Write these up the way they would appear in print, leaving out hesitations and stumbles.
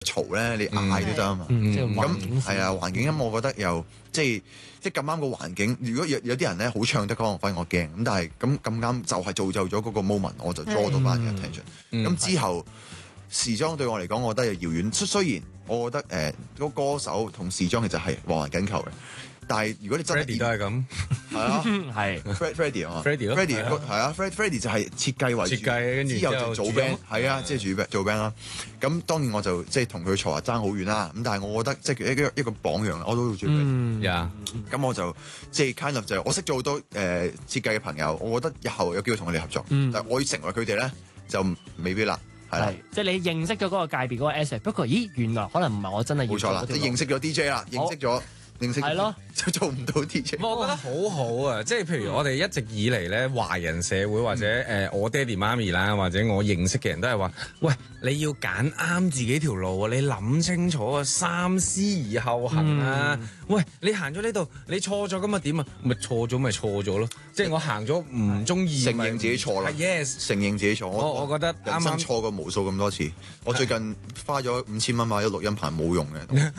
嘈咧，你嗌都得啊嘛。 即係環咁境係啊，環境咁我覺得又即係咁啱個環境。如果有啲人咧好唱得，可能反而我驚。咁但係咁啱就係造就咗嗰個 moment，我就 draw 到翻嘅 attention。咁之後時裝對我嚟講，我覺得又遙遠。雖然我覺得個歌手同時裝其實係環環緊扣嘅。但係如果你真係 Freddie 都係咁， 係啊，係 Freddie 啊嘛 Freddie 係啊 Freddie 就係設計為主， 設計跟住之後就做 band 係啊，即係做 band 啦。咁當然我就即係同佢坐下爭好遠啦。咁但係我覺得即係一個榜樣啦，我都好中意。咁我就即係 kind of 就我識咗好多設計嘅朋友，我覺得日後有機會同佢哋合作。但係我要成為佢哋咧就未必啦。係， 即係你認識咗嗰個界別嗰個 asset，不過咦原來可能唔係我真係要做嗰條路。 冇錯啦，你認識咗 DJ 啦，認識係咯， 就做唔到 DJ。 我覺得好好啊！即係譬如我哋一直以嚟咧，華人社會或者我爹哋媽咪啦，或者我認識嘅人都係話：喂，你要揀啱自己條路啊！你諗清楚啊，三思而後行啊！喂，你行咗呢度，你錯咗咁啊點啊？咪錯咗咪錯咗咯！即係我行咗唔中意， 承認自己錯啦。 Yes， 承認自己錯。 我覺得人生錯過無數咁多次。我最近花咗5000蚊買咗錄音棚冇用嘅。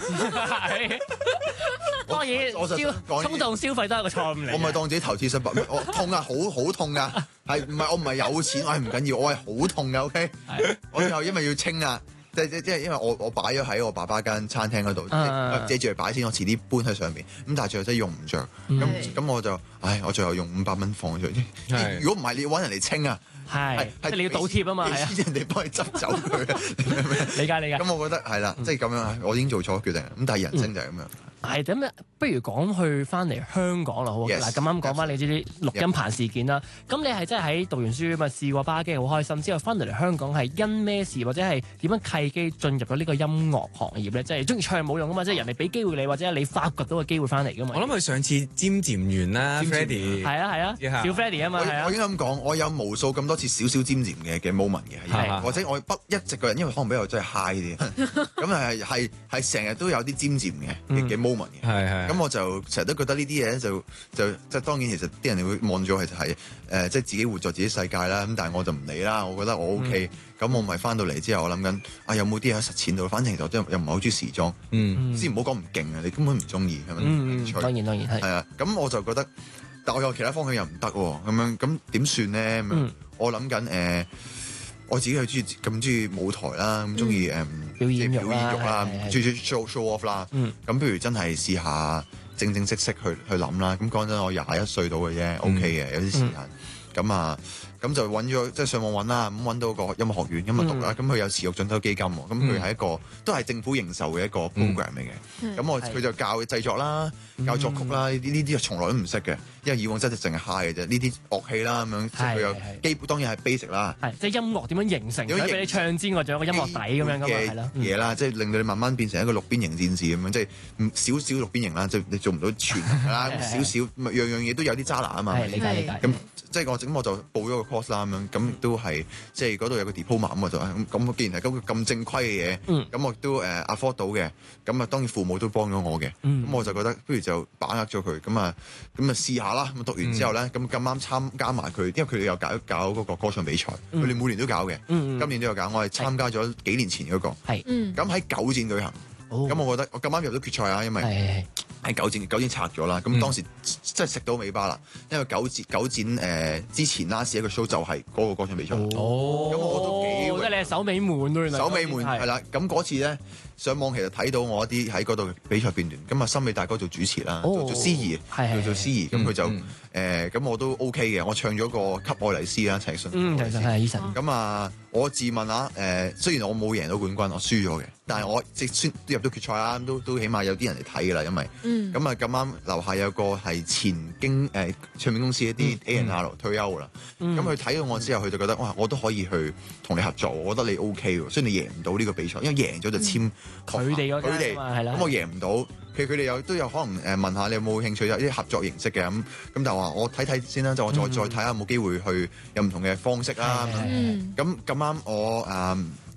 當然，衝動消費都係個錯誤嚟。 我咪當自己投資失敗，我痛啊，好痛噶，係唔係？我唔係有錢，我係唔緊要，我係好痛噶。OK，我最後因為要清啊，即係因為我擺咗喺我爸爸間餐廳嗰度，借住嚟擺先，我遲啲搬喺上邊。咁但係最後真係用唔着，咁我就我最後用500蚊放咗出嚟。如果唔係，你要揾人嚟清啊。 係你要倒貼啊嘛，係啊， 人哋幫你執走佢。 理解。 咁我覺得係啦，即係咁樣，我已經做錯決定。咁但係人生就係咁樣。 係咁不如講去翻嚟香港啦，好嗱，咁啱講翻你知啲錄音棚事件啦。咁你係真係喺讀完書咪試過巴基，好開心。之後翻嚟香港係因咩事，或者係點樣契機進入咗呢個音樂行業咧？即係中意唱冇用噶嘛，即係人哋俾機會你，或者你發掘到個機會翻嚟噶嘛。 我諗佢上次尖尖完啦，Freddie 係啊，小 Freddie 啊嘛。 我應該咁講，我有無數咁多次少少尖尖嘅 moment 嘅，或者我一直個人，因為可能比我真係 high 啲，咁係成日都有啲尖尖嘅 moment 嘅。 係。 咁我就成日都覺得呢啲嘢就即係當然，其實啲人哋會望咗其實係即係自己活在自己世界啦。咁但係我就唔理啦，我覺得我 OK。咁我咪翻到嚟之後，我諗緊有冇啲嘢實踐到？反正就又唔係好中意時裝。先唔好講唔勁啊，你根本唔中意係咪？ 當然係。 係啊，咁我就覺得，但我有其他方向又唔得喎。咁樣咁點算咧？我諗緊我自己係咁中意舞台啦，咁中意表演欲啦，中意 show off 啦。咁不如真係試下正式去諗啦。咁講真，我21歲到嘅啫，OK 嘅，有啲時間。咁就揾咗即係上網揾啦，咁揾到個音樂學院咁啊讀啦。咁佢有持續進修基金喎，咁佢係一個都係政府認受嘅一個 program 嚟嘅。咁佢就教製作啦、教作曲啦，呢啲從來都唔識嘅，因為以往真係淨係 high 嘅啫。呢啲樂器啦咁樣，即係佢有基本當然係 basic 啦。 即係音樂點樣形成？除咗俾你唱之外，仲有個音樂底咁樣嘅嘢啦，即係令到你慢慢變成一個六邊形戰士咁樣，即係少少六邊形啦，即係你做唔到全啦，少少樣樣嘢都有啲渣拿啊嘛。 理解。 咁即係我就報咗個 course 啦咁樣，咁都係即係嗰度有個 diploma 咁就咁。既然係咁正規嘅嘢，咁我都afford 到嘅，咁當然父母都幫咗我嘅，咁我就覺得不如就把握咗佢，咁試下啦。咁讀完之後咧，咁啱參加埋佢，因為佢哋有搞嗰個歌唱比賽，佢哋每年都搞嘅，今年都有搞。我係參加咗幾年前嗰個，咁喺九展舉行。咁我覺得我咁啱入到決賽啊，因為喺九展拆咗啦。咁當時真係食到尾巴啦，因為九展之前 last 一個 show 就係嗰個歌唱比賽。咁我都即係你係首尾門咯， 首尾門係啦。咁嗰次咧上網其實睇到我一啲喺嗰度嘅比賽片段。咁森美大哥做主持啦，做司儀，做司儀。咁佢就咁我都 OK 嘅。我唱咗個《給愛麗絲》啦，陳奕迅。 係 Eason。 咁我自問下雖然我冇贏到冠軍，我輸咗嘅，但係我直先都入到決賽啦，都起碼有啲人嚟睇㗎啦，因為咁啱樓下有個係前唱片公司一啲 A&R 退休啦，咁佢睇到我之後，佢就覺得哇，我都可以去同你合作，我覺得你 OK 喎，雖然你贏唔到呢個比賽，因為贏咗就簽佢哋係啦， 咁我贏唔到，佢哋都有可能問下你有冇興趣有啲合作形式嘅咁但係話我睇先啦，就我再睇下有冇機會去有唔同嘅方式啦。咁啱我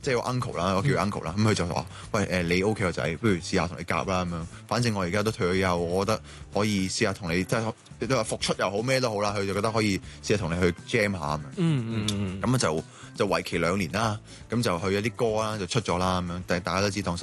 即係我 uncle 啦，我叫佢 uncle 啦，咁佢就話：喂你 OK 個仔，不如試下同你夾啦咁樣。反正我而家都退咗休，我覺得可以試下同你即係你都話復出又好咩都好啦，佢就覺得可以試下同你去 jam 下咁樣。咁就為期2年啦，咁就去咗啲歌啦，就出咗啦咁樣。但係大家都知當